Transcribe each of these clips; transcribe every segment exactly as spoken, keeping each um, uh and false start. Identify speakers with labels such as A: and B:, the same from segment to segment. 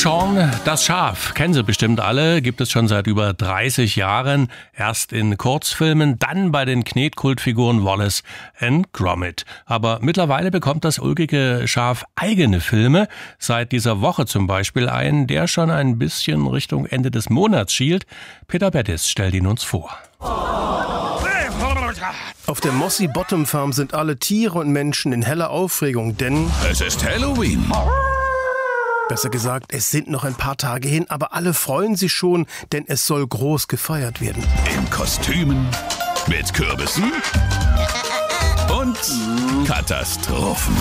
A: Shaun das Schaf, kennen Sie bestimmt alle, gibt es schon seit über dreißig Jahren. Erst in Kurzfilmen, dann bei den Knetkultfiguren Wallace and Gromit. Aber mittlerweile bekommt das ulkige Schaf eigene Filme. Seit dieser Woche zum Beispiel einen, der schon ein bisschen Richtung Ende des Monats schielt. Peter Bettis stellt ihn uns vor.
B: Auf der Mossy Bottom Farm sind alle Tiere und Menschen in heller Aufregung, denn
C: es ist Halloween.
B: Besser gesagt, es sind noch ein paar Tage hin, aber alle freuen sich schon, denn es soll groß gefeiert werden.
C: In Kostümen, mit Kürbissen und Katastrophen.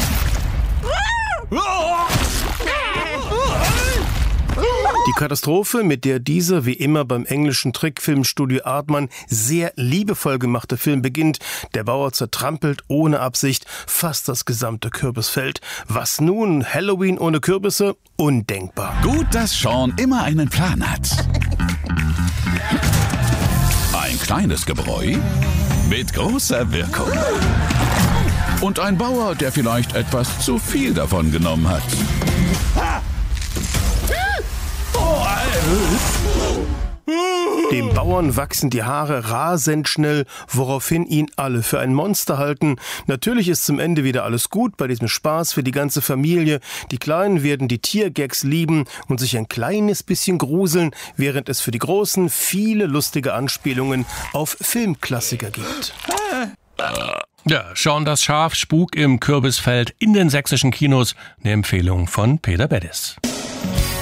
B: Die Katastrophe, mit der dieser wie immer beim englischen Trickfilmstudio Aardman sehr liebevoll gemachte Film beginnt. Der Bauer zertrampelt ohne Absicht fast das gesamte Kürbisfeld. Was nun? Halloween ohne Kürbisse? Undenkbar.
C: Gut, dass Shaun immer einen Plan hat. Ein kleines Gebräu mit großer Wirkung. Und ein Bauer, der vielleicht etwas zu viel davon genommen hat.
B: Dem Bauern wachsen die Haare rasend schnell, woraufhin ihn alle für ein Monster halten. Natürlich ist zum Ende wieder alles gut bei diesem Spaß für die ganze Familie. Die Kleinen werden die Tiergags lieben und sich ein kleines bisschen gruseln, während es für die Großen viele lustige Anspielungen auf Filmklassiker gibt.
A: Ja, Shaun das Schaf, Spuk im Kürbisfeld in den sächsischen Kinos. Eine Empfehlung von Peter Bettis.